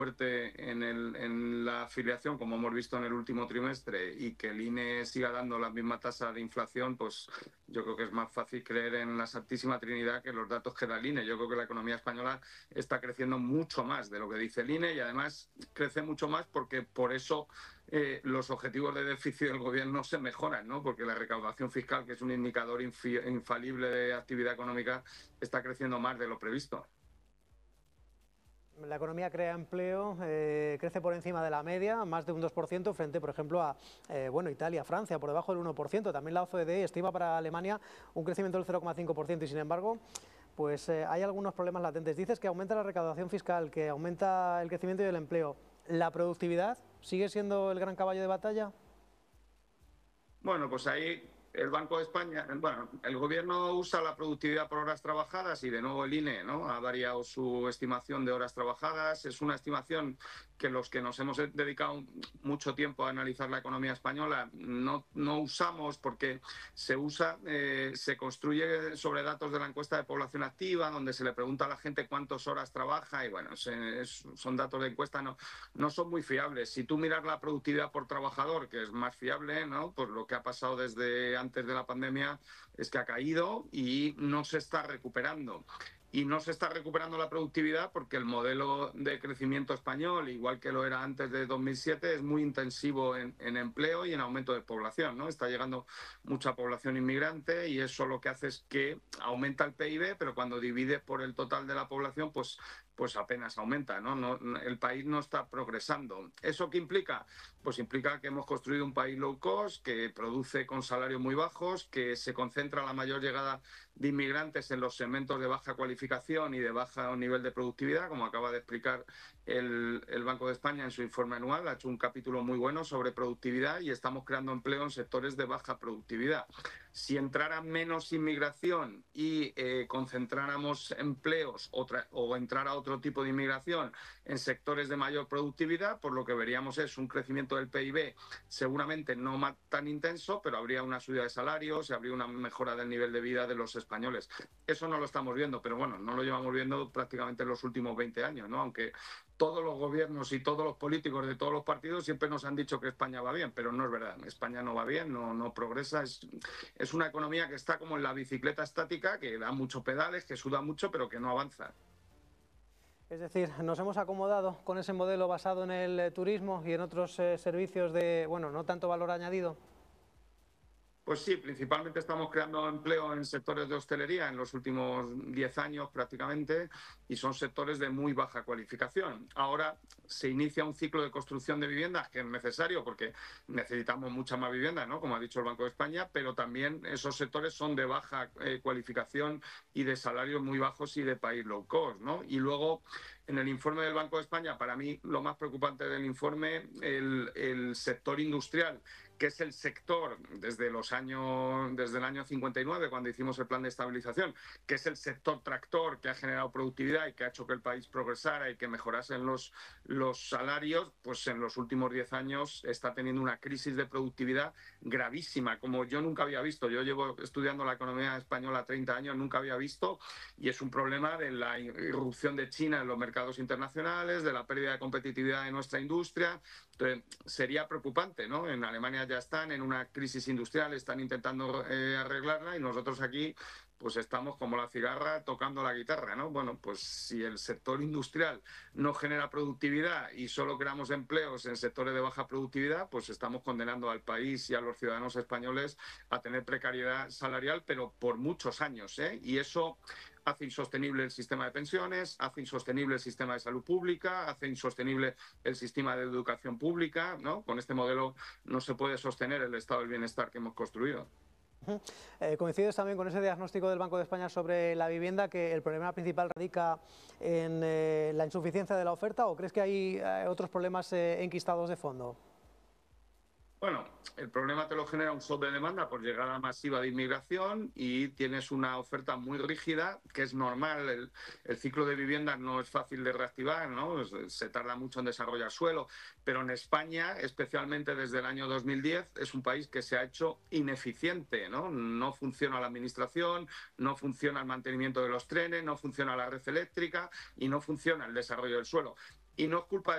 fuerte en la afiliación, como hemos visto en el último trimestre, y que el INE siga dando la misma tasa de inflación, pues yo creo que es más fácil creer en la Santísima Trinidad que los datos que da el INE. Yo creo que la economía española está creciendo mucho más de lo que dice el INE y además crece mucho más porque por eso los objetivos de déficit del gobierno se mejoran, ¿no? Porque la recaudación fiscal, que es un indicador infalible de actividad económica, está creciendo más de lo previsto. La economía crea empleo, crece por encima de la media, más de un 2%, frente, por ejemplo, a Italia, Francia, por debajo del 1%. También la OCDE estima para Alemania un crecimiento del 0,5% y, sin embargo, pues hay algunos problemas latentes. Dices que aumenta la recaudación fiscal, que aumenta el crecimiento y el empleo. ¿La productividad sigue siendo el gran caballo de batalla? Bueno, pues ahí el Banco de España, bueno, el gobierno usa la productividad por horas trabajadas y de nuevo el INE, ¿no?, ha variado su estimación de horas trabajadas. Es una estimación que los que nos hemos dedicado mucho tiempo a analizar la economía española no usamos porque se construye sobre datos de la encuesta de población activa, donde se le pregunta a la gente cuántas horas trabaja y bueno, son datos de encuesta, no son muy fiables. Si tú miras la productividad por trabajador, que es más fiable, ¿no?, pues lo que ha pasado desde antes de la pandemia es que ha caído y no se está recuperando. Y no se está recuperando la productividad porque el modelo de crecimiento español, igual que lo era antes de 2007, es muy intensivo en empleo y en aumento de población, ¿no? Está llegando mucha población inmigrante y eso lo que hace es que aumenta el PIB, pero cuando divide por el total de la población, pues apenas aumenta, ¿no? El país no está progresando. ¿Eso qué implica? Pues implica que hemos construido un país low cost, que produce con salarios muy bajos, que se concentra la mayor llegada de inmigrantes en los segmentos de baja cualificación y de bajo nivel de productividad, como acaba de explicar el Banco de España en su informe anual. Ha hecho un capítulo muy bueno sobre productividad y estamos creando empleo en sectores de baja productividad. Si entrara menos inmigración y concentráramos empleos o entrara otro tipo de inmigración en sectores de mayor productividad, pues lo que veríamos es un crecimiento del PIB seguramente no tan intenso, pero habría una subida de salarios y habría una mejora del nivel de vida de los españoles. Eso no lo estamos viendo, pero bueno, no lo llevamos viendo prácticamente en los últimos 20 años, ¿no? Aunque todos los gobiernos y todos los políticos de todos los partidos siempre nos han dicho que España va bien, pero no es verdad. España no va bien, no progresa. Es una economía que está como en la bicicleta estática, que da muchos pedales, que suda mucho, pero que no avanza. Es decir, nos hemos acomodado con ese modelo basado en el turismo y en otros servicios de, no tanto valor añadido. Pues sí, principalmente estamos creando empleo en sectores de hostelería en los últimos 10 años prácticamente y son sectores de muy baja cualificación. Ahora se inicia un ciclo de construcción de viviendas que es necesario porque necesitamos mucha más vivienda, ¿no?, como ha dicho el Banco de España, pero también esos sectores son de baja cualificación y de salarios muy bajos y de país low cost, ¿no? Y luego en el informe del Banco de España, para mí lo más preocupante del informe, el sector industrial, que es el sector desde el año 59, cuando hicimos el plan de estabilización, que es el sector tractor que ha generado productividad y que ha hecho que el país progresara y que mejorasen los salarios, pues en los últimos 10 años está teniendo una crisis de productividad gravísima, como yo nunca había visto. Yo llevo estudiando la economía española 30 años, nunca había visto, y es un problema de la irrupción de China en los mercados internacionales, de la pérdida de competitividad de nuestra industria. Entonces, sería preocupante, ¿no? En Alemania ya están en una crisis industrial, están intentando arreglarla y nosotros aquí pues estamos como la cigarra tocando la guitarra, ¿no? Bueno, pues si el sector industrial no genera productividad y solo creamos empleos en sectores de baja productividad, pues estamos condenando al país y a los ciudadanos españoles a tener precariedad salarial, pero por muchos años, ¿eh? Y eso hace insostenible el sistema de pensiones, hace insostenible el sistema de salud pública, hace insostenible el sistema de educación pública, ¿no? Con este modelo no se puede sostener el estado del bienestar que hemos construido. ¿Coincides también con ese diagnóstico del Banco de España sobre la vivienda, que el problema principal radica en la insuficiencia de la oferta, o crees que hay otros problemas enquistados de fondo? Bueno, el problema te lo genera un shock de demanda por llegada masiva de inmigración y tienes una oferta muy rígida, que es normal. El ciclo de viviendas no es fácil de reactivar, ¿no? Se tarda mucho en desarrollar suelo, pero en España, especialmente desde el año 2010, es un país que se ha hecho ineficiente, ¿no? No funciona la administración, no funciona el mantenimiento de los trenes, no funciona la red eléctrica y no funciona el desarrollo del suelo. Y no es culpa